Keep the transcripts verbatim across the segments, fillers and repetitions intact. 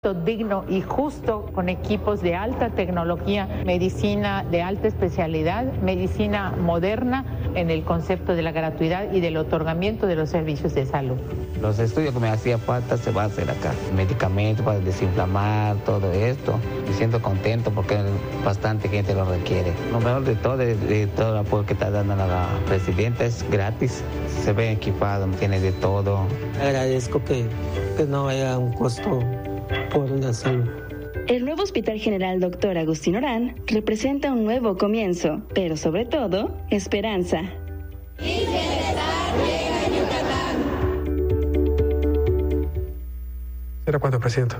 digno y justo con equipos de alta tecnología, medicina de alta especialidad, medicina moderna en el concepto de la gratuidad y del otorgamiento de los servicios de salud. Los estudios que me hacía falta se va a hacer acá, medicamentos para desinflamar, todo esto. Me siento contento porque bastante gente lo requiere. Lo mejor de todo, de, de todo el apoyo que está dando la presidenta es gratis. Se ve equipado, tiene de todo. Agradezco que, que no haya un costo por la salud. El nuevo Hospital General Doctor Agustín Orán representa un nuevo comienzo, pero sobre todo, esperanza. Mi bienestar llega a Yucatán. ¿Era cuánto, presidenta?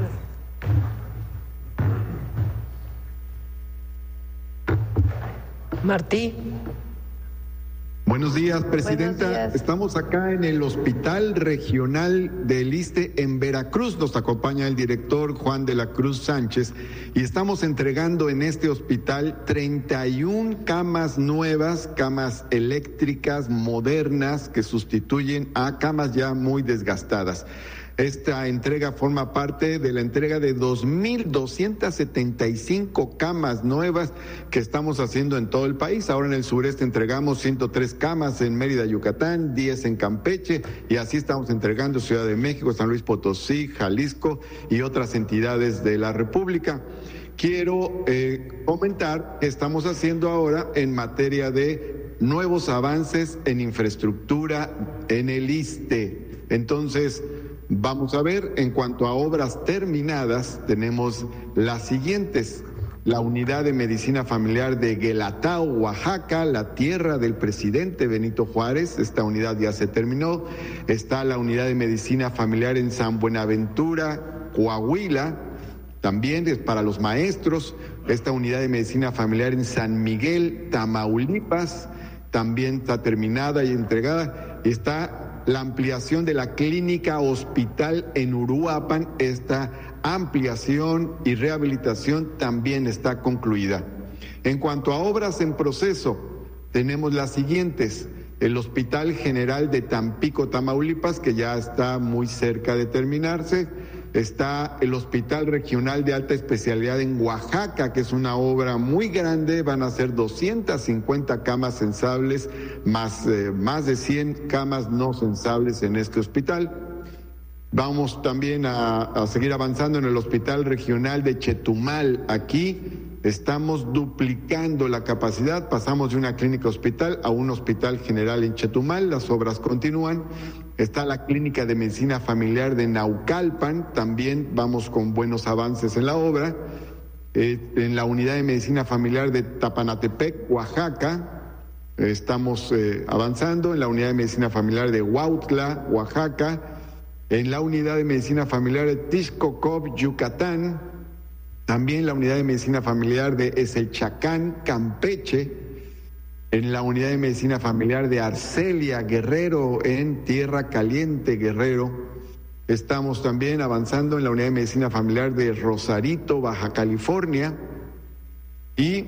Martí. Buenos días, presidenta. Buenos días. Estamos acá en el Hospital Regional del ISSSTE en Veracruz. Nos acompaña el director Juan de la Cruz Sánchez y estamos entregando en este hospital treinta y una camas nuevas, camas eléctricas modernas que sustituyen a camas ya muy desgastadas. Esta entrega forma parte de la entrega de dos mil doscientas setenta y cinco camas nuevas que estamos haciendo en todo el país. Ahora en el sureste entregamos ciento tres camas en Mérida, Yucatán, diez en Campeche, y así estamos entregando Ciudad de México, San Luis Potosí, Jalisco y otras entidades de la República. Quiero eh, comentar que estamos haciendo ahora en materia de nuevos avances en infraestructura en el ISSSTE. Entonces, vamos a ver, en cuanto a obras terminadas, tenemos las siguientes. La unidad de medicina familiar de Guelatao, Oaxaca, la tierra del presidente Benito Juárez. Esta unidad ya se terminó. Está la unidad de medicina familiar en San Buenaventura, Coahuila. También es para los maestros. Esta unidad de medicina familiar en San Miguel, Tamaulipas. También está terminada y entregada. Está la ampliación de la clínica hospital en Uruapan. Esta ampliación y rehabilitación también está concluida. En cuanto a obras en proceso, tenemos las siguientes. El Hospital General de Tampico, Tamaulipas, que ya está muy cerca de terminarse. Está el Hospital Regional de Alta Especialidad en Oaxaca, que es una obra muy grande. Van a ser doscientas cincuenta camas sensables, más, eh, más de cien camas no sensables en este hospital. Vamos también a, a seguir avanzando en el Hospital Regional de Chetumal. Aquí estamos duplicando la capacidad. Pasamos de una clínica hospital a un hospital general en Chetumal. Las obras continúan. Está la clínica de medicina familiar de Naucalpan. También vamos con buenos avances en la obra. Eh, en la unidad de medicina familiar de Tapanatepec, Oaxaca, eh, estamos eh, avanzando. En la unidad de medicina familiar de Huautla, Oaxaca. En la unidad de medicina familiar de Tixcocop, Yucatán. También la unidad de medicina familiar de Eselchacán, Campeche. En la unidad de medicina familiar de Arcelia, Guerrero, en Tierra Caliente, Guerrero. Estamos también avanzando en la unidad de medicina familiar de Rosarito, Baja California. Y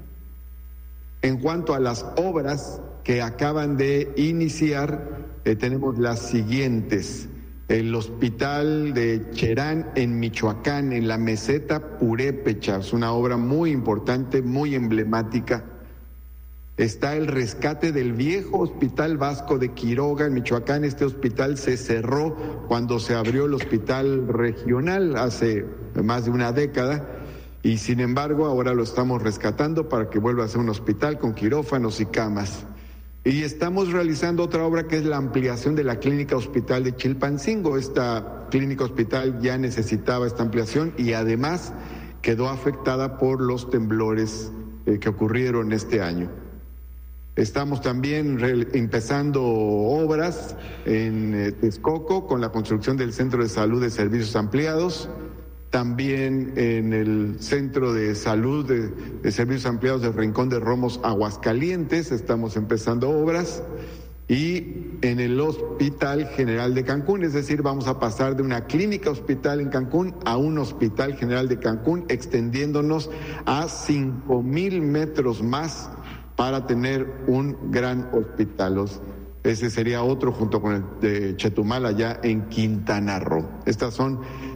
en cuanto a las obras que acaban de iniciar, eh, tenemos las siguientes. El Hospital de Cherán en Michoacán, en la meseta Purépecha, es una obra muy importante, muy emblemática. Está el rescate del viejo Hospital Vasco de Quiroga en Michoacán. Este hospital se cerró cuando se abrió el hospital regional hace más de una década y sin embargo ahora lo estamos rescatando para que vuelva a ser un hospital con quirófanos y camas. Y estamos realizando otra obra que es la ampliación de la clínica hospital de Chilpancingo. Esta clínica hospital ya necesitaba esta ampliación y además quedó afectada por los temblores eh, que ocurrieron este año. Estamos también re- empezando obras en eh, Texcoco con la construcción del Centro de Salud de Servicios Ampliados. También en el Centro de Salud de, de Servicios Ampliados del Rincón de Romos, Aguascalientes, estamos empezando obras. Y en el Hospital General de Cancún, es decir, vamos a pasar de una clínica hospital en Cancún a un Hospital General de Cancún, extendiéndonos a cinco mil metros más para tener un gran hospital. Ese sería otro junto con el de Chetumal allá en Quintana Roo. Estas son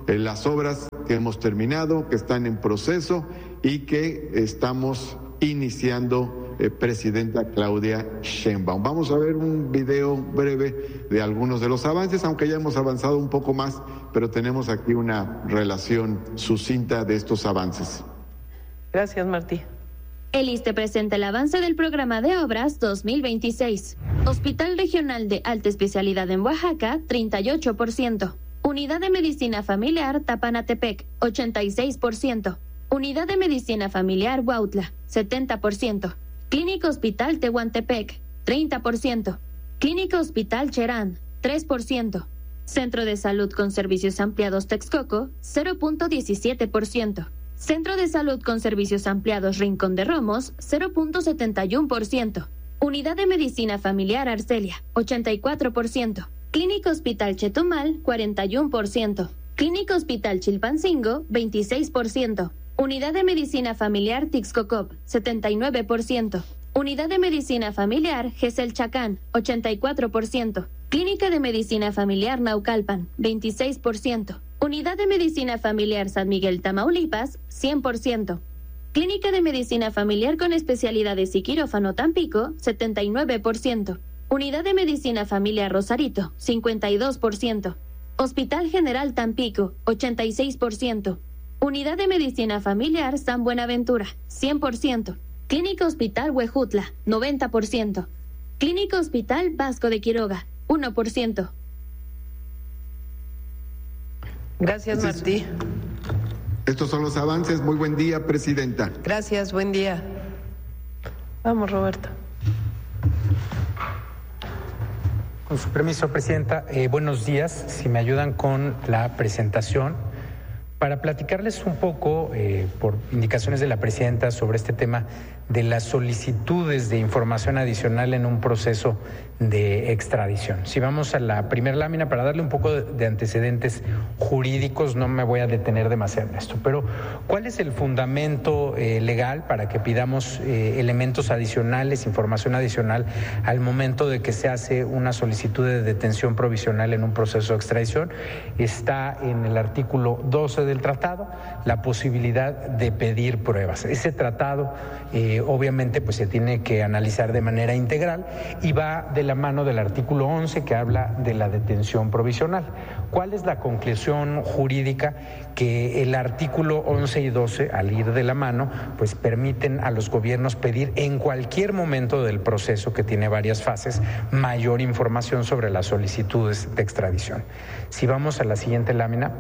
eh, las obras que hemos terminado, que están en proceso y que estamos iniciando, eh, Presidenta Claudia Sheinbaum. Vamos a ver un video breve de algunos de los avances, aunque ya hemos avanzado un poco más, pero tenemos aquí una relación sucinta de estos avances. Gracias, Martí. El ISSSTE presenta el avance del programa de obras dos mil veintiséis. Hospital Regional de Alta Especialidad en Oaxaca, treinta y ocho por ciento. Unidad de Medicina Familiar Tapanatepec, ochenta y seis por ciento. Unidad de Medicina Familiar Huautla, setenta por ciento. Clínica Hospital Tehuantepec, treinta por ciento. Clínica Hospital Cherán, tres por ciento. Centro de Salud con Servicios Ampliados Texcoco, cero punto diecisiete por ciento. Centro de Salud con Servicios Ampliados Rincón de Romos, cero punto setenta y uno por ciento. Unidad de Medicina Familiar Arcelia, ochenta y cuatro por ciento. Clínica Hospital Chetumal, cuarenta y uno por ciento. Clínica Hospital Chilpancingo, veintiséis por ciento. Unidad de Medicina Familiar Tixcocop, setenta y nueve por ciento. Unidad de Medicina Familiar Gesel Chacán, ochenta y cuatro por ciento. Clínica de Medicina Familiar Naucalpan, veintiséis por ciento. Unidad de Medicina Familiar San Miguel Tamaulipas, cien por ciento. Clínica de Medicina Familiar con especialidades y quirófano Tampico, setenta y nueve por ciento. Unidad de Medicina Familiar Rosarito, cincuenta y dos por ciento. Hospital General Tampico, ochenta y seis por ciento. Unidad de Medicina Familiar San Buenaventura, cien por ciento. Clínica Hospital Huejutla, noventa por ciento. Clínica Hospital Vasco de Quiroga, uno por ciento. Gracias, Martí. Estos son los avances. Muy buen día, Presidenta. Gracias, buen día. Vamos, Roberto. Con su permiso, Presidenta, eh, buenos días. Si me ayudan con la presentación, para platicarles un poco, eh, por indicaciones de la Presidenta, sobre este tema de las solicitudes de información adicional en un proceso de extradición. Si vamos a la primera lámina, para darle un poco de antecedentes jurídicos, no me voy a detener demasiado en esto, pero ¿cuál es el fundamento eh, legal para que pidamos eh, elementos adicionales, información adicional, al momento de que se hace una solicitud de detención provisional en un proceso de extradición? Está en el artículo doce del tratado, la posibilidad de pedir pruebas. Ese tratado, eh, obviamente, pues se tiene que analizar de manera integral y va de la mano del artículo once, que habla de la detención provisional. ¿Cuál es la conclusión jurídica? Que el artículo once y doce, al ir de la mano, pues permiten a los gobiernos pedir en cualquier momento del proceso, que tiene varias fases, mayor información sobre las solicitudes de extradición. Si vamos a la siguiente lámina.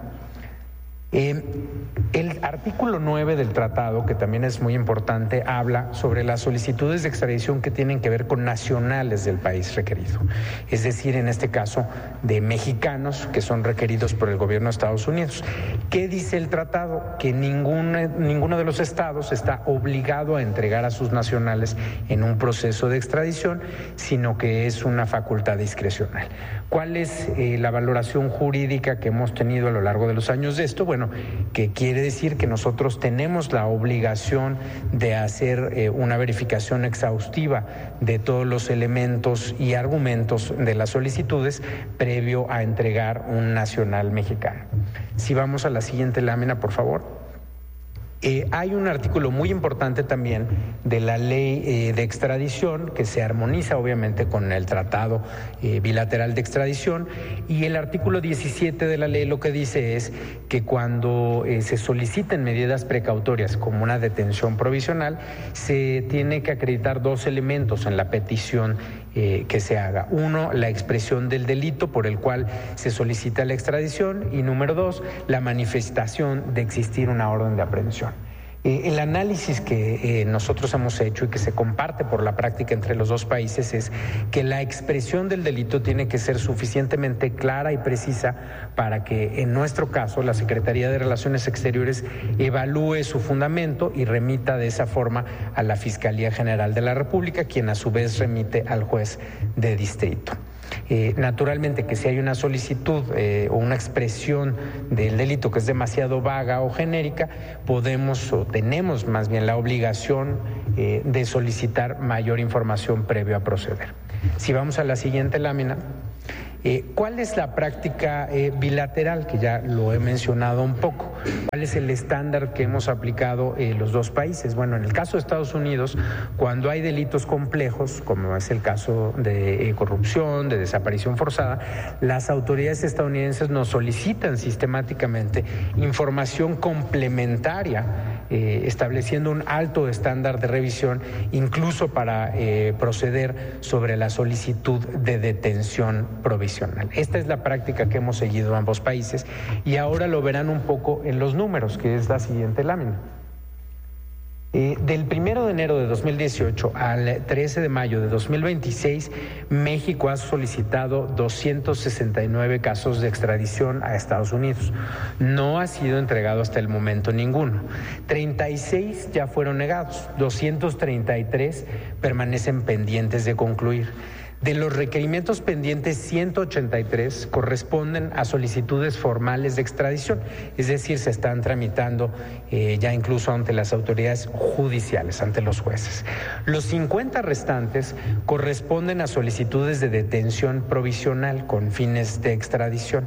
Eh, el artículo nueve del tratado, que también es muy importante, habla sobre las solicitudes de extradición que tienen que ver con nacionales del país requerido, es decir, en este caso, de mexicanos que son requeridos por el gobierno de Estados Unidos. ¿Qué dice el tratado? Que ningún, ninguno de los estados está obligado a entregar a sus nacionales en un proceso de extradición, sino que es una facultad discrecional. ¿Cuál es eh, la valoración jurídica que hemos tenido a lo largo de los años de esto? Bueno, que quiere decir que nosotros tenemos la obligación de hacer eh, una verificación exhaustiva de todos los elementos y argumentos de las solicitudes previo a entregar un nacional mexicano. Si vamos a la siguiente lámina, por favor. Eh, hay un artículo muy importante también de la ley eh, de extradición, que se armoniza obviamente con el tratado eh, bilateral de extradición, y el artículo diecisiete de la ley lo que dice es que cuando eh, se soliciten medidas precautorias como una detención provisional, se tiene que acreditar dos elementos en la petición eh, que se haga. Uno, la expresión del delito por el cual se solicita la extradición, y número dos, la manifestación de existir una orden de aprehensión. Eh, el análisis que eh, nosotros hemos hecho y que se comparte por la práctica entre los dos países es que la expresión del delito tiene que ser suficientemente clara y precisa para que, en nuestro caso, la Secretaría de Relaciones Exteriores evalúe su fundamento y remita de esa forma a la Fiscalía General de la República, quien a su vez remite al juez de distrito. Eh, naturalmente que si hay una solicitud eh, o una expresión del delito que es demasiado vaga o genérica, podemos o tenemos más bien la obligación eh, de solicitar mayor información previo a proceder. Si vamos a la siguiente lámina. Eh, ¿Cuál es la práctica eh, bilateral? Que ya lo he mencionado un poco. ¿Cuál es el estándar que hemos aplicado eh, los dos países? Bueno, en el caso de Estados Unidos, cuando hay delitos complejos, como es el caso de eh, corrupción, de desaparición forzada, las autoridades estadounidenses nos solicitan sistemáticamente información complementaria, eh, estableciendo un alto estándar de revisión, incluso para eh, proceder sobre la solicitud de detención provisional. Esta es la práctica que hemos seguido ambos países y ahora lo verán un poco en los números, que es la siguiente lámina. Eh, del primero de enero de dos mil dieciocho al trece de mayo de dos mil veintiséis, México ha solicitado doscientos sesenta y nueve casos de extradición a Estados Unidos. No ha sido entregado hasta el momento ninguno. treinta y seis ya fueron negados, doscientos treinta y tres permanecen pendientes de concluir. De los requerimientos pendientes, ciento ochenta y tres corresponden a solicitudes formales de extradición, es decir, se están tramitando eh, ya incluso ante las autoridades judiciales, ante los jueces. Los cincuenta restantes corresponden a solicitudes de detención provisional con fines de extradición.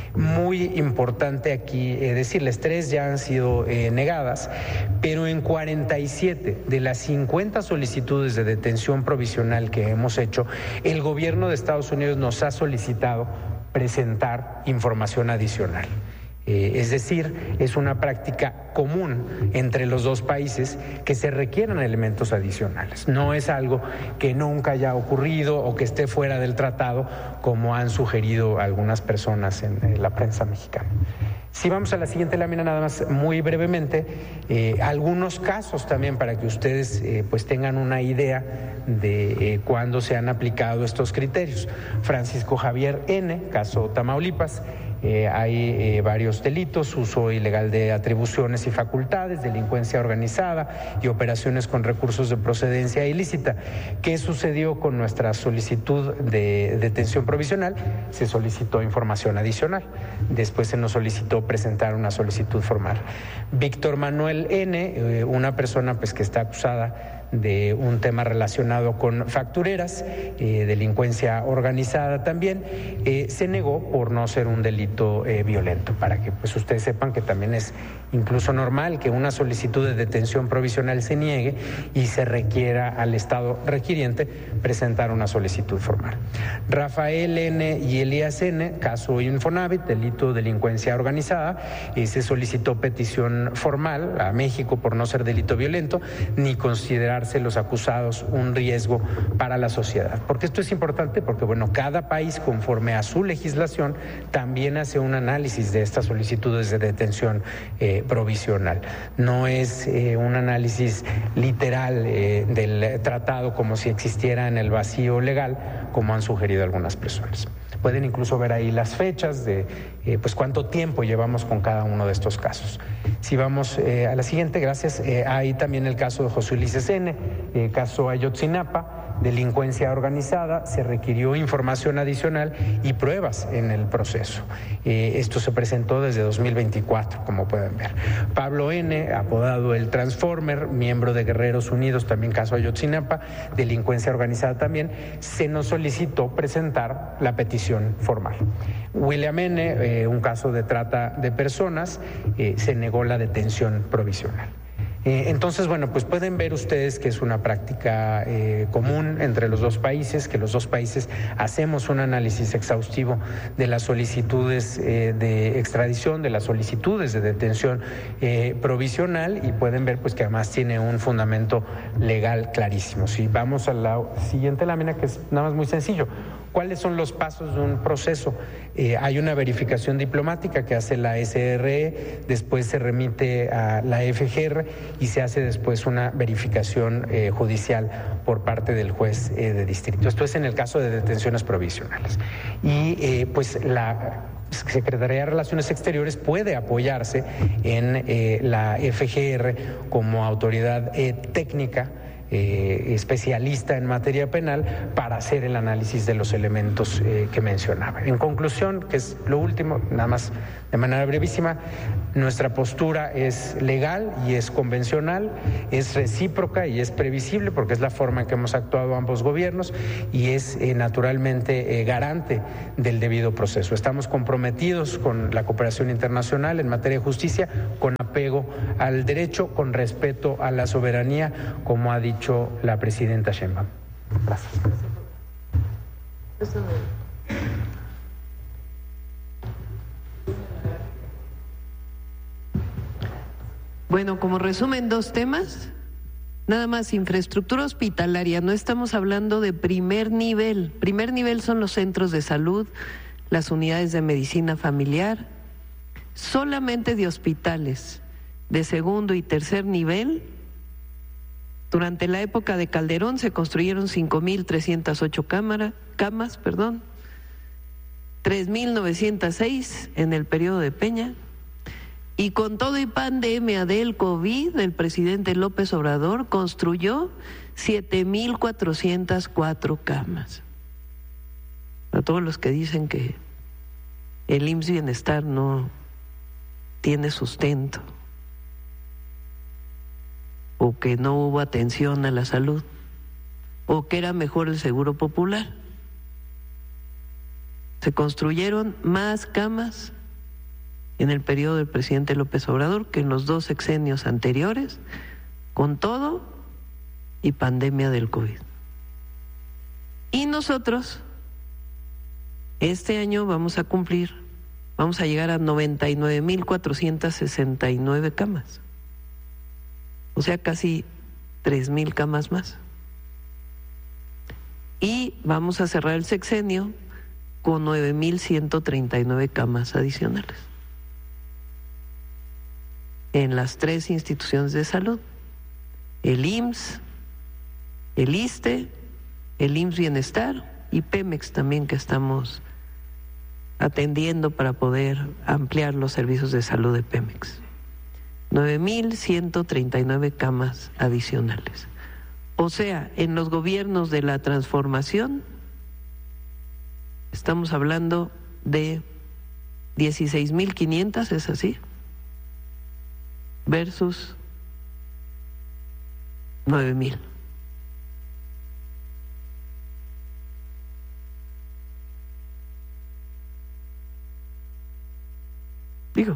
Muy importante aquí eh, decirles, tres ya han sido eh, negadas, pero en cuarenta y siete de las cincuenta solicitudes de detención provisional que hemos hecho, el gobierno de Estados Unidos nos ha solicitado presentar información adicional. Eh, es decir, es una práctica común entre los dos países que se requieran elementos adicionales. No es algo que nunca haya ocurrido o que esté fuera del tratado, como han sugerido algunas personas en, en la prensa mexicana. Si vamos a la siguiente lámina, nada más muy brevemente, eh, algunos casos también para que ustedes eh, pues tengan una idea de eh, cuándo se han aplicado estos criterios. Francisco Javier N., caso Tamaulipas. Eh, hay eh, varios delitos: uso ilegal de atribuciones y facultades, delincuencia organizada y operaciones con recursos de procedencia ilícita. ¿Qué sucedió con nuestra solicitud de detención provisional? Se solicitó información adicional, después se nos solicitó presentar una solicitud formal. Víctor Manuel N., eh, una persona pues que está acusada de un tema relacionado con factureras, eh, delincuencia organizada también, eh, se negó por no ser un delito eh, violento, para que pues ustedes sepan que también es incluso normal que una solicitud de detención provisional se niegue y se requiera al Estado requiriente presentar una solicitud formal. Rafael N. y Elías N., caso Infonavit, delito delincuencia organizada, eh, se solicitó petición formal a México por no ser delito violento ni considerar los acusados un riesgo para la sociedad. Porque esto es importante porque, bueno, cada país, conforme a su legislación, también hace un análisis de estas solicitudes de detención eh, provisional. No es eh, un análisis literal eh, del tratado como si existiera en el vacío legal, como han sugerido algunas personas. Pueden incluso ver ahí las fechas de eh, pues cuánto tiempo llevamos con cada uno de estos casos. Si vamos eh, a la siguiente, gracias. Eh, hay también el caso de José Ulises N., eh, caso Ayotzinapa, delincuencia organizada, se requirió información adicional y pruebas en el proceso. Eh, esto se presentó desde dos mil veinticuatro, como pueden ver. Pablo N., apodado el Transformer, miembro de Guerreros Unidos, también caso Ayotzinapa, delincuencia organizada también, se nos solicitó presentar la petición formal. William N., eh, un caso de trata de personas, eh, se negó la detención provisional. Eh, entonces, bueno, pues pueden ver ustedes que es una práctica eh, común entre los dos países, que los dos países hacemos un análisis exhaustivo de las solicitudes eh, de extradición, de las solicitudes de detención eh, provisional, y pueden ver pues que además tiene un fundamento legal clarísimo. Si vamos a la siguiente lámina, que es nada más muy sencillo. ¿Cuáles son los pasos de un proceso? Eh, hay una verificación diplomática que hace la S R E, después se remite a la F G R y se hace después una verificación eh, judicial por parte del juez eh, de distrito. Esto es en el caso de detenciones provisionales. Y eh, pues la Secretaría de Relaciones Exteriores puede apoyarse en eh, la F G R como autoridad eh, técnica, Eh, especialista en materia penal, para hacer el análisis de los elementos eh, que mencionaba. En conclusión, que es lo último, nada más De manera brevísima, nuestra postura es legal y es convencional, es recíproca y es previsible porque es la forma en que hemos actuado ambos gobiernos y es eh, naturalmente eh, garante del debido proceso. Estamos comprometidos con la cooperación internacional en materia de justicia con apego al derecho, con respeto a la soberanía, como ha dicho la presidenta Sheinbaum. Gracias. Bueno, como resumen, dos temas. Nada más, infraestructura hospitalaria. No estamos hablando de primer nivel. Primer nivel son los centros de salud, las unidades de medicina familiar. Solamente de hospitales de segundo y tercer nivel. Durante la época de Calderón se construyeron cinco mil trescientas ocho cámara, camas, perdón, tres mil novecientas seis en el periodo de Peña. Y con todo y pandemia del COVID, el presidente López Obrador construyó siete mil cuatrocientas cuatro camas. A todos los que dicen que el I M S S Bienestar no tiene sustento o que no hubo atención a la salud o que era mejor el Seguro Popular. Se construyeron más camas en el periodo del presidente López Obrador que en los dos sexenios anteriores, con todo y pandemia del COVID. Y nosotros, este año vamos a cumplir, vamos a llegar a noventa y nueve mil cuatrocientas sesenta y nueve camas, o sea, casi tres mil camas más. Y vamos a cerrar el sexenio con nueve mil ciento treinta y nueve camas adicionales en las tres instituciones de salud, el I M S S, el ISSSTE, el I M S S Bienestar y Pemex también, que estamos atendiendo para poder ampliar los servicios de salud de Pemex. nueve mil ciento treinta y nueve camas adicionales. O sea, en los gobiernos de la transformación estamos hablando de dieciséis mil quinientas, ¿es así? Versus nueve mil. Digo,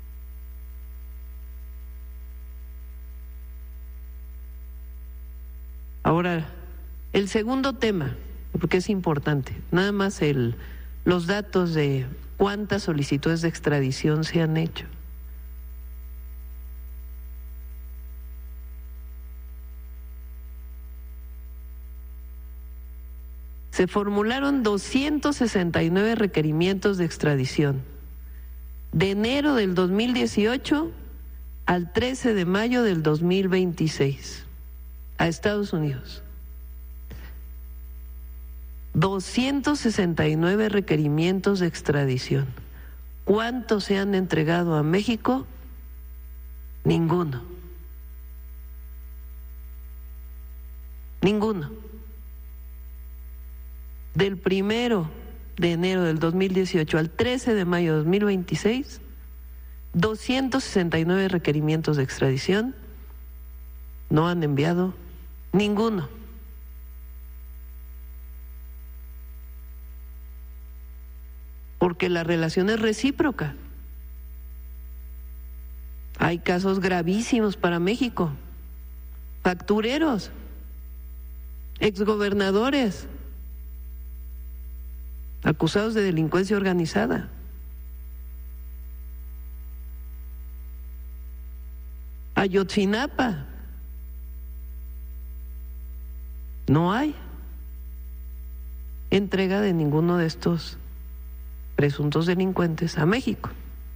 ahora el segundo tema, porque es importante, nada más el los datos de cuántas solicitudes de extradición se han hecho. Se formularon doscientos sesenta y nueve requerimientos de extradición de enero del dos mil dieciocho al trece de mayo del dos mil veintiséis a Estados Unidos. doscientos sesenta y nueve requerimientos de extradición. ¿Cuántos se han entregado a México? Ninguno. Ninguno. Del primero de enero del dos mil dieciocho al trece de mayo de dos mil veintiséis, doscientos sesenta y nueve requerimientos de extradición, no han enviado ninguno. Porque la relación es recíproca. Hay casos gravísimos para México, factureros, exgobernadores, acusados de delincuencia organizada. Ayotzinapa. No hay entrega de ninguno de estos presuntos delincuentes a México.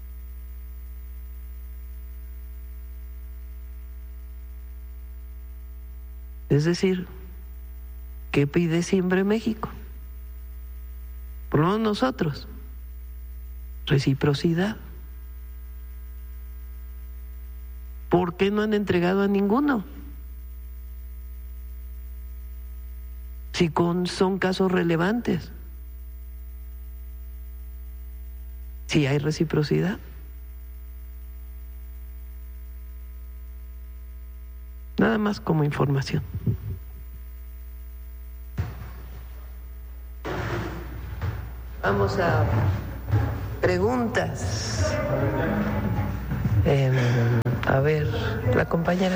Es decir, ¿qué pide siempre México? Por lo menos nosotros, reciprocidad. ¿Por qué no han entregado a ninguno? Si con, son casos relevantes. si hay reciprocidad. Nada más como información. Vamos a preguntas. Eh, a ver, la compañera.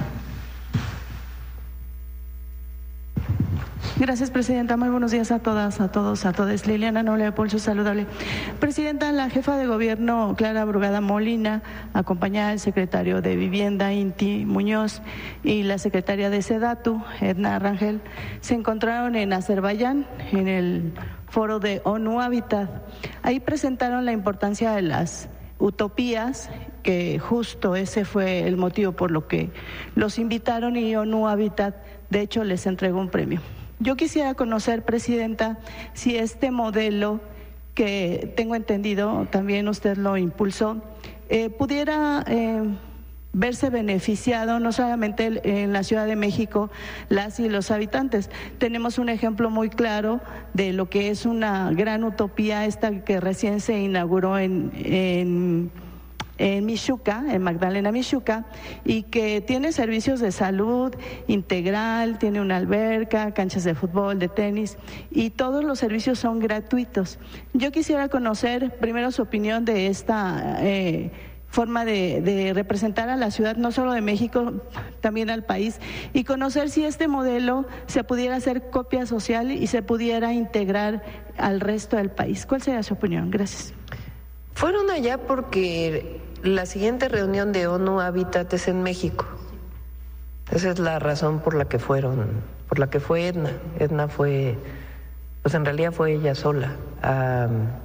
Gracias, Presidenta. Muy buenos días a todas, a todos, a todas. Liliana Noble de Pulso Saludable. Presidenta, la jefa de gobierno, Clara Brugada Molina, acompañada del secretario de Vivienda, Inti Muñoz, y la secretaria de Sedatu, Edna Rangel, se encontraron en Azerbaiyán, en el foro de ONU Habitat. Ahí presentaron la importancia de las utopías, que justo ese fue el motivo por lo que los invitaron, y ONU Habitat, de hecho, les entregó un premio. Yo quisiera conocer, Presidenta, si este modelo, que tengo entendido, también usted lo impulsó, eh, pudiera eh, verse beneficiado no solamente en la Ciudad de México, las y los habitantes. Tenemos un ejemplo muy claro de lo que es una gran utopía, esta que recién se inauguró en... en en Mixuca, en Magdalena Mixuca, y que tiene servicios de salud integral, tiene una alberca, canchas de fútbol, de tenis, y todos los servicios son gratuitos. Yo quisiera conocer primero su opinión de esta eh, forma de, de representar a la ciudad, no solo de México, también al país, y conocer si este modelo se pudiera hacer copia social y se pudiera integrar al resto del país. ¿Cuál sería su opinión? Gracias. Fueron allá porque la siguiente reunión de ONU Habitat es en México. Esa es la razón por la que fueron, por la que fue Edna. Edna fue, pues en realidad fue ella sola, a,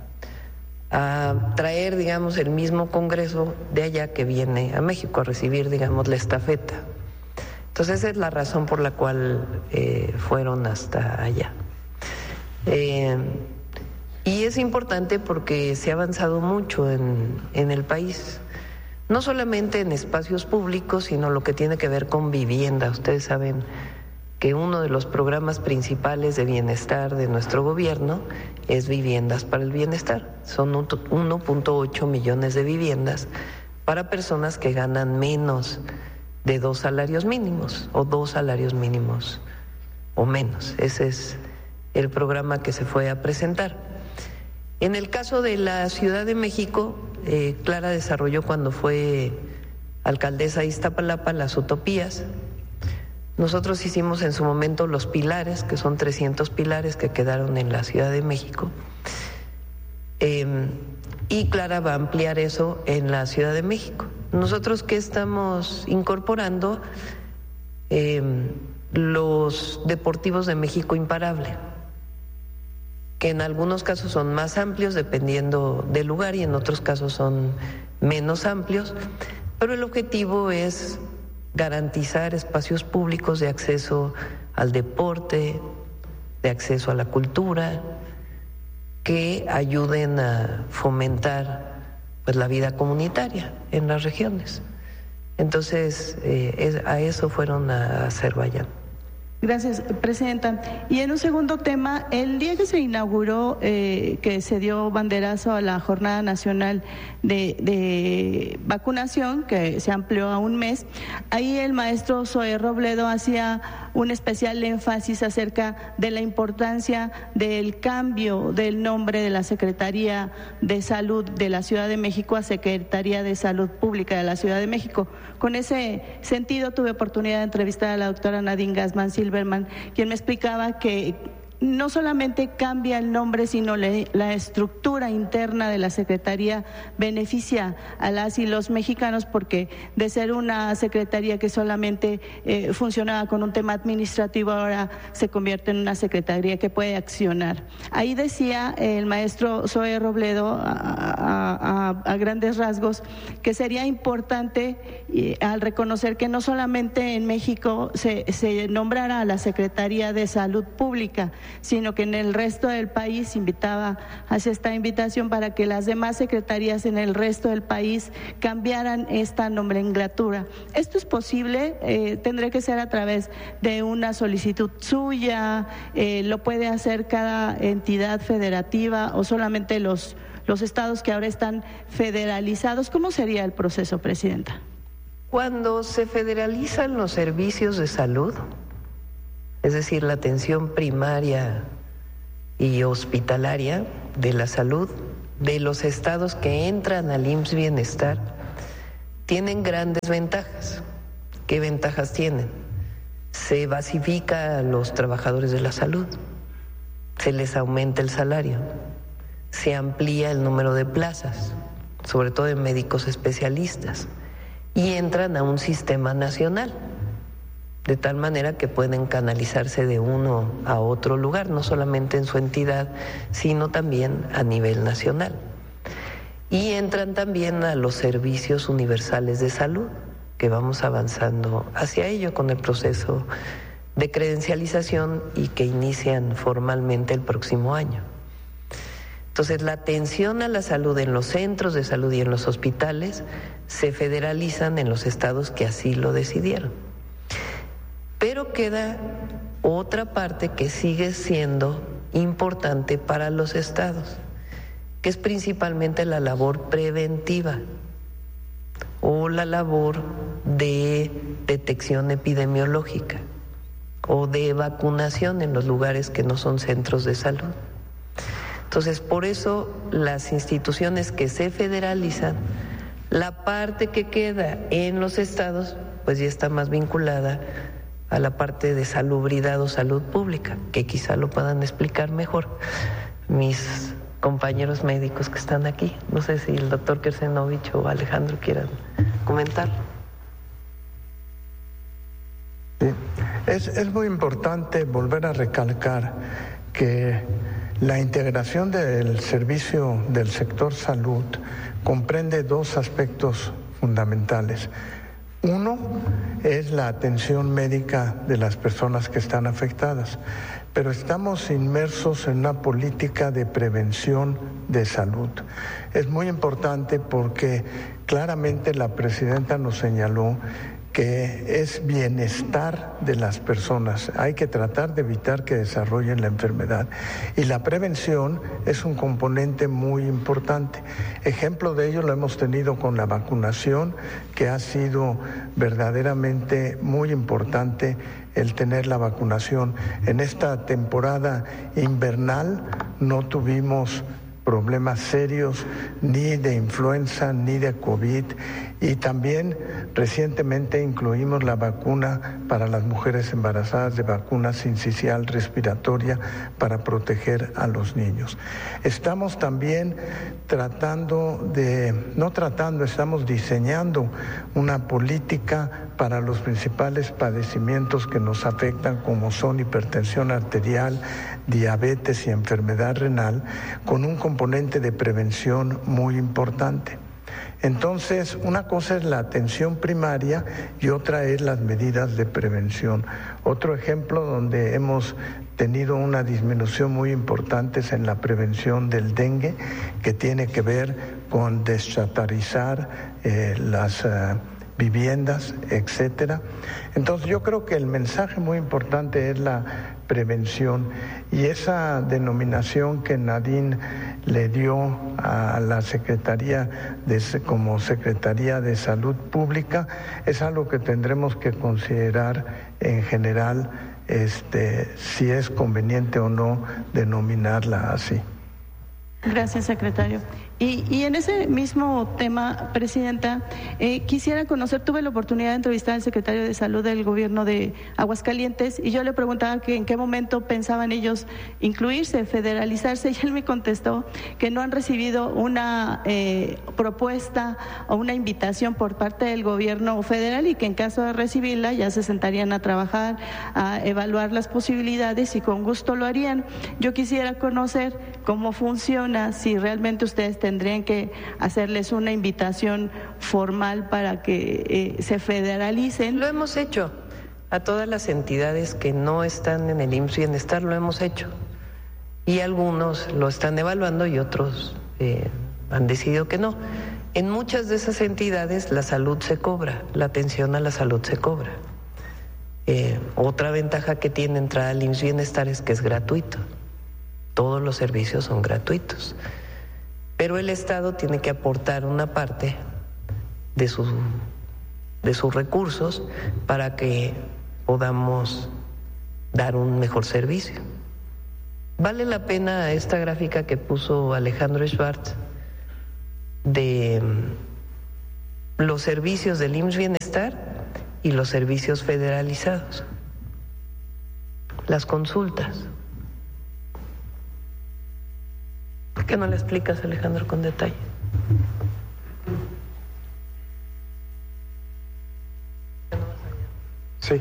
a traer, digamos, el mismo congreso de allá que viene a México, a recibir, digamos, la estafeta. Entonces esa es la razón por la cual eh, fueron hasta allá. Eh, Y es importante porque se ha avanzado mucho en, en el país, no solamente en espacios públicos, sino lo que tiene que ver con vivienda. Ustedes saben que uno de los programas principales de bienestar de nuestro gobierno es Viviendas para el Bienestar. Son uno punto ocho millones de viviendas para personas que ganan menos de dos salarios mínimos o dos salarios mínimos o menos. Ese es el programa que se fue a presentar. En el caso de la Ciudad de México, eh, Clara desarrolló cuando fue alcaldesa de Iztapalapa las utopías. Nosotros hicimos en su momento los pilares, que son trescientos pilares que quedaron en la Ciudad de México. Eh, y Clara va a ampliar eso en la Ciudad de México. Nosotros, ¿qué estamos incorporando? Eh, los deportivos de México Imparable, que en algunos casos son más amplios dependiendo del lugar y en otros casos son menos amplios, pero el objetivo es garantizar espacios públicos de acceso al deporte, de acceso a la cultura, que ayuden a fomentar pues la vida comunitaria en las regiones. Entonces, eh, es, a eso fueron a Azerbaiyán. Gracias, Presidenta. Y en un segundo tema, el día que se inauguró, eh, que se dio banderazo a la Jornada Nacional de, de Vacunación, que se amplió a un mes, ahí el maestro Zoé Robledo hacía un especial énfasis acerca de la importancia del cambio del nombre de la Secretaría de Salud de la Ciudad de México a Secretaría de Salud Pública de la Ciudad de México. Con ese sentido, tuve oportunidad de entrevistar a la doctora Nadine Gassman Silverman, quien me explicaba que no solamente cambia el nombre, sino le, la estructura interna de la Secretaría beneficia a las y los mexicanos, porque de ser una Secretaría que solamente eh, funcionaba con un tema administrativo, ahora se convierte en una Secretaría que puede accionar. Ahí decía el maestro Zoé Robledo a, a, a, a grandes rasgos que sería importante eh, al reconocer que no solamente en México se, se nombrara a la Secretaría de Salud Pública, sino que en el resto del país, invitaba, hacia esta invitación para que las demás secretarías en el resto del país cambiaran esta nomenclatura. ¿Esto es posible? Eh, ¿Tendrá que ser a través de una solicitud suya? Eh, ¿Lo puede hacer cada entidad federativa o solamente los los estados que ahora están federalizados. ¿Cómo sería el proceso, Presidenta? Cuando se federalizan los servicios de salud, es decir, la atención primaria y hospitalaria de la salud de los estados que entran al I M S S Bienestar, tienen grandes ventajas. ¿Qué ventajas tienen? Se basifica a los trabajadores de la salud, se les aumenta el salario, se amplía el número de plazas, sobre todo de médicos especialistas, y entran a un sistema nacional, de tal manera que pueden canalizarse de uno a otro lugar, no solamente en su entidad, sino también a nivel nacional. Y entran también a los servicios universales de salud, que vamos avanzando hacia ello con el proceso de credencialización y que inician formalmente el próximo año. Entonces, la atención a la salud en los centros de salud y en los hospitales se federalizan en los estados que así lo decidieron. Pero queda otra parte que sigue siendo importante para los estados, que es principalmente la labor preventiva o la labor de detección epidemiológica o de vacunación en los lugares que no son centros de salud. Entonces, por eso las instituciones que se federalizan, la parte que queda en los estados, pues ya está más vinculada a la parte de salubridad o salud pública, que quizá lo puedan explicar mejor mis compañeros médicos que están aquí. No sé si el doctor Kersenovich o Alejandro quieran comentar. Sí. Es, es muy importante volver a recalcar que la integración del servicio del sector salud comprende dos aspectos fundamentales. Uno es la atención médica de las personas que están afectadas, pero estamos inmersos en una política de prevención de salud. Es muy importante porque claramente la presidenta nos señaló que es bienestar de las personas. Hay que tratar de evitar que desarrollen la enfermedad. Y la prevención es un componente muy importante. Ejemplo de ello lo hemos tenido con la vacunación, que ha sido verdaderamente muy importante el tener la vacunación. En esta temporada invernal no tuvimos problemas serios ni de influenza ni de COVID, y también recientemente incluimos la vacuna para las mujeres embarazadas de vacuna sincicial respiratoria para proteger a los niños. Estamos también tratando de, no tratando, estamos diseñando una política para los principales padecimientos que nos afectan, como son hipertensión arterial, diabetes y enfermedad renal, con un componente de prevención muy importante. Entonces, una cosa es la atención primaria y otra es las medidas de prevención. Otro ejemplo donde hemos tenido una disminución muy importante es en la prevención del dengue, que tiene que ver con deschatarizar eh, las uh, viviendas, etcétera. Entonces, yo creo que el mensaje muy importante es la prevención, y esa denominación que Nadine le dio a la Secretaría de, como Secretaría de Salud Pública es algo que tendremos que considerar en general, este, si es conveniente o no denominarla así. Gracias, secretario. Y, y en ese mismo tema, Presidenta, eh, quisiera conocer, tuve la oportunidad de entrevistar al secretario de Salud del gobierno de Aguascalientes, y yo le preguntaba que en qué momento pensaban ellos incluirse, federalizarse, y él me contestó que no han recibido una eh, propuesta o una invitación por parte del gobierno federal, y que en caso de recibirla ya se sentarían a trabajar, a evaluar las posibilidades, y con gusto lo harían. Yo quisiera conocer cómo funciona, si realmente ustedes tendrían que hacerles una invitación formal para que eh, se federalicen. Lo hemos hecho. A todas las entidades que no están en el I M S S Bienestar lo hemos hecho. Y algunos lo están evaluando y otros eh, han decidido que no. En muchas de esas entidades la salud se cobra, la atención a la salud se cobra. Eh, otra ventaja que tiene entrar al I M S S Bienestar es que es gratuito. Todos los servicios son gratuitos. pero el Estado tiene que aportar una parte de, su, de sus recursos para que podamos dar un mejor servicio. Vale la pena esta gráfica que puso Alejandro Schwartz de los servicios del I M S S Bienestar y los servicios federalizados, las consultas. ¿Por qué no le explicas, Alejandro, con detalle? Sí.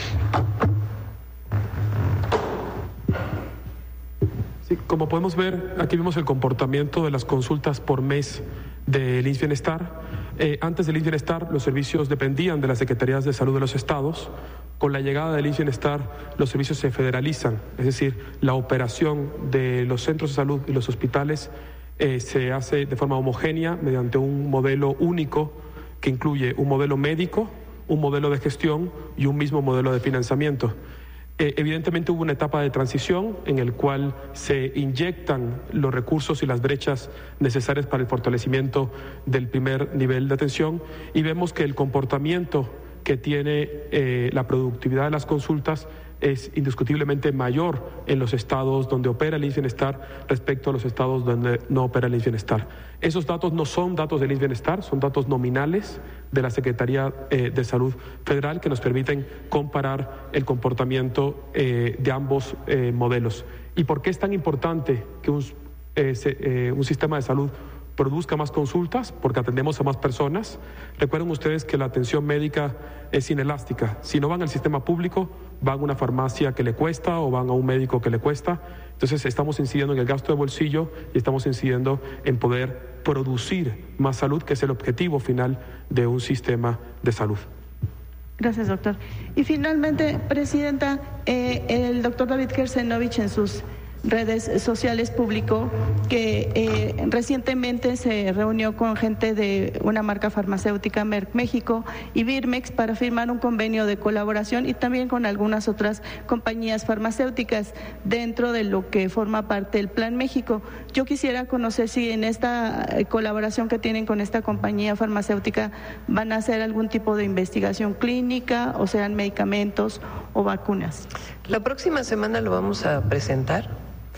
Sí, como podemos ver, aquí vemos el comportamiento de las consultas por mes del I M S S Bienestar. Eh, antes del I M S S Bienestar, los servicios dependían de las Secretarías de Salud de los estados. Con la llegada del I M S S Bienestar, los servicios se federalizan, es decir, la operación de los centros de salud y los hospitales eh, se hace de forma homogénea mediante un modelo único que incluye un modelo médico, un modelo de gestión y un mismo modelo de financiamiento. Eh, evidentemente hubo una etapa de transición en el cual se inyectan los recursos y las brechas necesarias para el fortalecimiento del primer nivel de atención y vemos que el comportamiento que tiene eh, la productividad de las consultas es indiscutiblemente mayor en los estados donde opera el I M S S Bienestar respecto a los estados donde no opera el I M S S Bienestar. Esos datos no son datos del I M S S Bienestar, son datos nominales de la Secretaría eh, de Salud Federal que nos permiten comparar el comportamiento eh, de ambos eh, modelos. ¿Y por qué es tan importante que un, eh, se, eh, un sistema de salud produzca más consultas? Porque atendemos a más personas. Recuerden ustedes que la atención médica es inelástica. Si no van al sistema público, van a una farmacia que le cuesta o van a un médico que le cuesta. Entonces estamos incidiendo en el gasto de bolsillo y estamos incidiendo en poder producir más salud, que es el objetivo final de un sistema de salud. Gracias, doctor. Y finalmente, Presidenta, eh, el doctor David Gersenovich en sus redes sociales publicó que eh, recientemente se reunió con gente de una marca farmacéutica, Merck México y Birmex, para firmar un convenio de colaboración y también con algunas otras compañías farmacéuticas dentro de lo que forma parte del Plan México. Yo quisiera conocer si en esta colaboración que tienen con esta compañía farmacéutica van a hacer algún tipo de investigación clínica, o sean medicamentos o vacunas. La próxima semana lo vamos a presentar.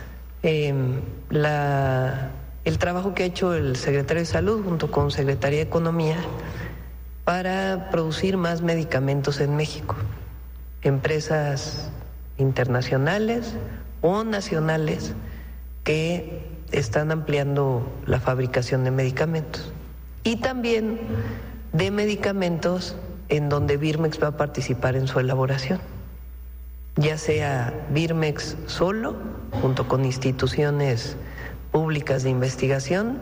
Eh, la, el trabajo que ha hecho el secretario de Salud junto con Secretaría de Economía para producir más medicamentos en México. Empresas internacionales o nacionales que están ampliando la fabricación de medicamentos y también de medicamentos en donde Birmex va a participar en su elaboración, ya sea Birmex solo, junto con instituciones públicas de investigación,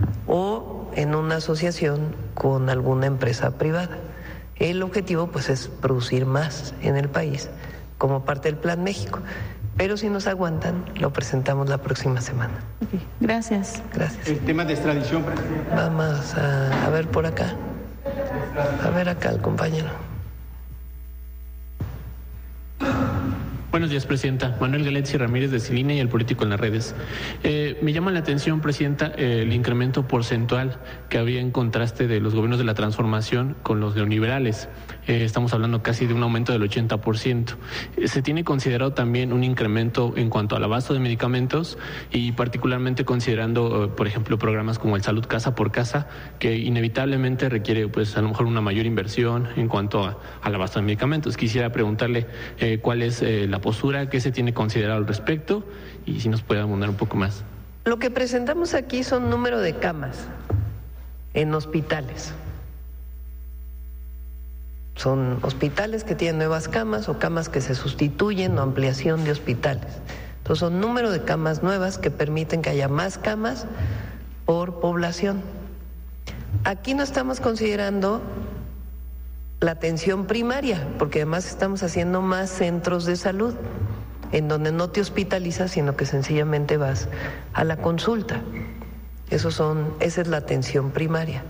o en una asociación con alguna empresa privada. El objetivo, pues, es producir más en el país como parte del Plan México. Pero si nos aguantan, lo presentamos la próxima semana. Okay, gracias. Gracias. El tema de extradición, presidente. Vamos a, a ver por acá. A ver acá el compañero. Buenos días, Presidenta. Manuel Galetzi Ramírez de Cilina y el Político en las Redes. Eh, me llama la atención, Presidenta, eh, el incremento porcentual que había en contraste de los gobiernos de la transformación con los neoliberales. Eh, estamos hablando casi de un aumento del ochenta por ciento. Eh, ¿Se tiene considerado también un incremento en cuanto al abasto de medicamentos y particularmente considerando, eh, por ejemplo, programas como el Salud Casa por Casa, que inevitablemente requiere, pues, a lo mejor una mayor inversión en cuanto a, al abasto de medicamentos? Quisiera preguntarle eh, cuál es eh, la postura que se tiene considerado al respecto y si nos puede abundar un poco más. Lo que presentamos aquí son número de camas en hospitales. Son hospitales que tienen nuevas camas o camas que se sustituyen o ampliación de hospitales. Entonces son número de camas nuevas que permiten que haya más camas por población. Aquí no estamos considerando la atención primaria, porque además estamos haciendo más centros de salud, en donde no te hospitalizas, sino que sencillamente vas a la consulta. Esos son, esa es la atención primaria.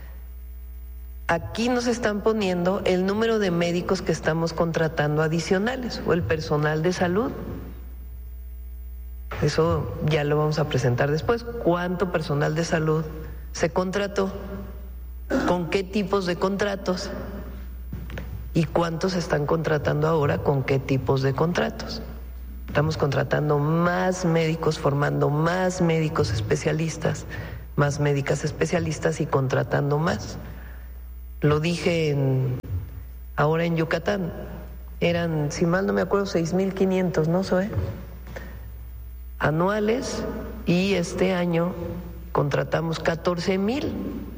Aquí nos están poniendo el número de médicos que estamos contratando adicionales, o el personal de salud. Eso ya lo vamos a presentar después. ¿Cuánto personal de salud se contrató? ¿Con qué tipos de contratos? ¿Y cuántos se están contratando ahora con qué tipos de contratos? Estamos contratando más médicos, formando más médicos especialistas, más médicas especialistas y contratando más. Lo dije en, ahora en Yucatán, eran, si mal no me acuerdo, seis mil quinientos, ¿no, Zoe? Anuales, y este año contratamos catorce mil.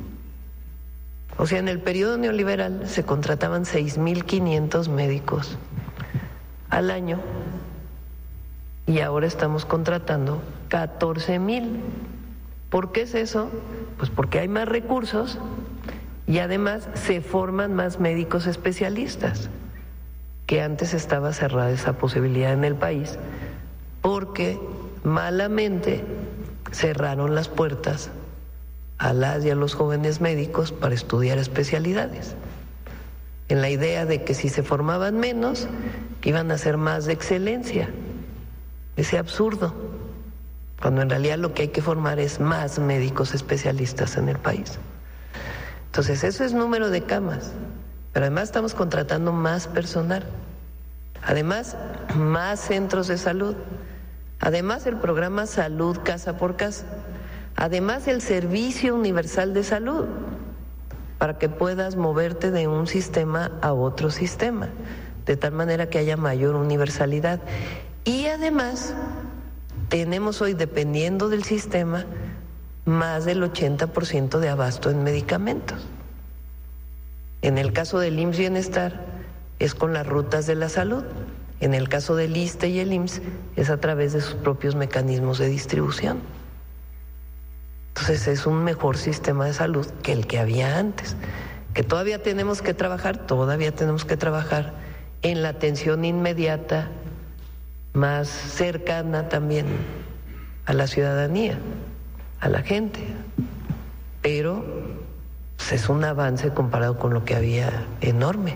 O sea, en el periodo neoliberal se contrataban seis mil quinientos médicos al año y ahora estamos contratando catorce mil. ¿Por qué es eso? Pues porque hay más recursos y además se forman más médicos especialistas, que antes estaba cerrada esa posibilidad en el país porque malamente cerraron las puertas a las y a los jóvenes médicos para estudiar especialidades, en la idea de que si se formaban menos, iban a ser más de excelencia. Ese absurdo, cuando en realidad lo que hay que formar es más médicos especialistas en el país. Entonces, eso es número de camas, pero además estamos contratando más personal, además más centros de salud, además el programa Salud Casa por Casa, además el servicio universal de salud, para que puedas moverte de un sistema a otro sistema, de tal manera que haya mayor universalidad. Y además tenemos hoy, dependiendo del sistema, más del ochenta por ciento de abasto en medicamentos. En el caso del I M S S Bienestar es con las rutas de la salud, en el caso del ISSSTE y el I M S S es a través de sus propios mecanismos de distribución. Entonces es un mejor sistema de salud que el que había antes, que todavía tenemos que trabajar, todavía tenemos que trabajar en la atención inmediata, más cercana también a la ciudadanía, a la gente, pero pues, es un avance comparado con lo que había enorme.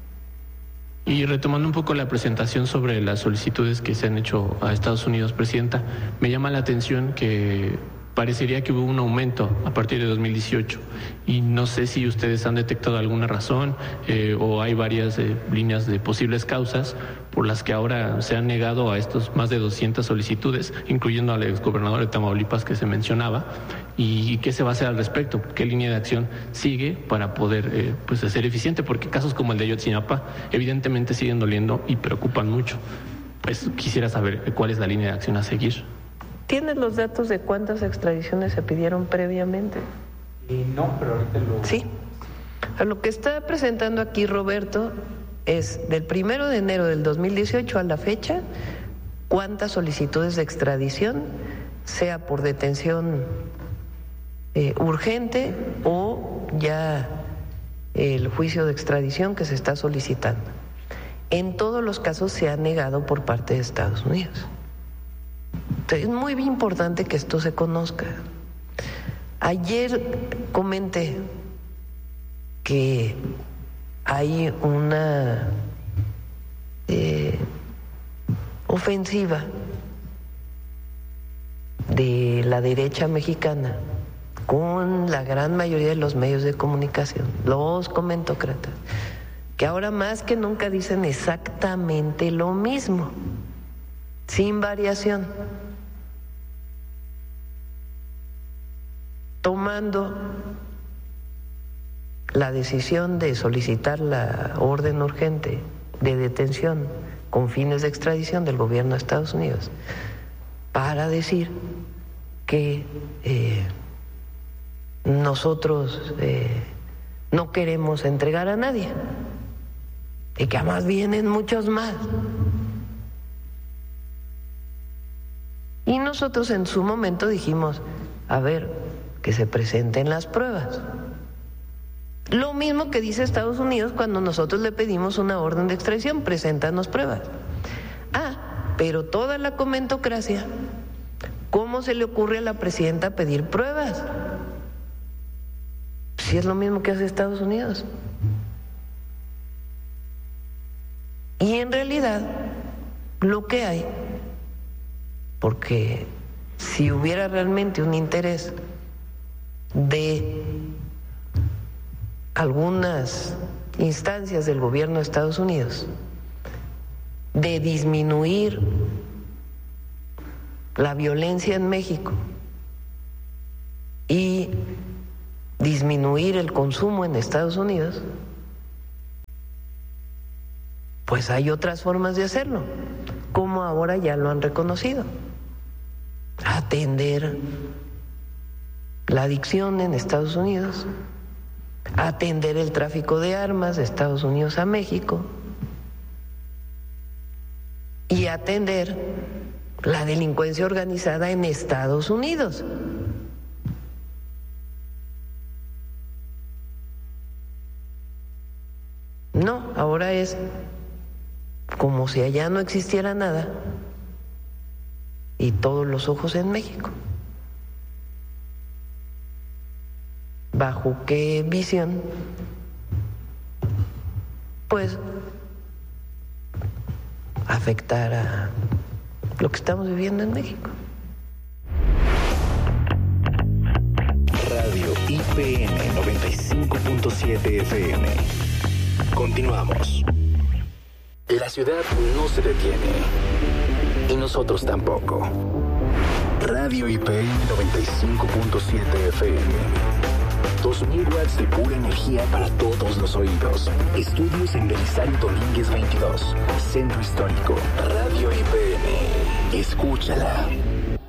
Y retomando un poco la presentación sobre las solicitudes que se han hecho a Estados Unidos, Presidenta, me llama la atención que parecería que hubo un aumento a partir de dos mil dieciocho y no sé si ustedes han detectado alguna razón eh, o hay varias eh, líneas de posibles causas por las que ahora se han negado a estos más de doscientas solicitudes, incluyendo al exgobernador de Tamaulipas que se mencionaba, y qué se va a hacer al respecto, qué línea de acción sigue para poder eh, pues ser eficiente, porque casos como el de Ayotzinapa evidentemente siguen doliendo y preocupan mucho. Pues quisiera saber cuál es la línea de acción a seguir. ¿Tienes los datos de cuántas extradiciones se pidieron previamente? Eh, no, pero ahorita lo... Sí. Lo que está presentando aquí Roberto es del primero de enero del dos mil dieciocho a la fecha, cuántas solicitudes de extradición, sea por detención eh, urgente o ya el juicio de extradición que se está solicitando. En todos los casos se ha negado por parte de Estados Unidos. Entonces, es muy importante que esto se conozca. Ayer comenté que hay una eh, ofensiva de la derecha mexicana con la gran mayoría de los medios de comunicación, los comentócratas, que ahora más que nunca dicen exactamente lo mismo, sin variación, tomando la decisión de solicitar la orden urgente de detención con fines de extradición del gobierno de Estados Unidos para decir que eh, nosotros eh, no queremos entregar a nadie y que además vienen muchos más. Y nosotros en su momento dijimos, a ver, que se presenten las pruebas. Lo mismo que dice Estados Unidos cuando nosotros le pedimos una orden de extradición, preséntanos pruebas. Ah, pero toda la comentocracia, ¿cómo se le ocurre a la presidenta pedir pruebas? Si es lo mismo que hace Estados Unidos. Y en realidad, lo que hay, porque si hubiera realmente un interés de algunas instancias del gobierno de Estados Unidos de disminuir la violencia en México y disminuir el consumo en Estados Unidos, pues hay otras formas de hacerlo, como ahora ya lo han reconocido. Atender la adicción en Estados Unidos, atender el tráfico de armas de Estados Unidos a México y atender la delincuencia organizada en Estados Unidos. No, ahora es como si allá no existiera nada y todos los ojos en México. ¿Bajo qué visión? Pues afectar a lo que estamos viviendo en México. Radio I P N noventa y cinco punto siete F M. Continuamos. La ciudad no se detiene. Y nosotros tampoco. Radio I P N noventa y cinco punto siete F M. dos mil watts de pura energía para todos los oídos. Estudios en Belisario Domínguez veintidós. Centro Histórico. Radio I P N. Escúchala.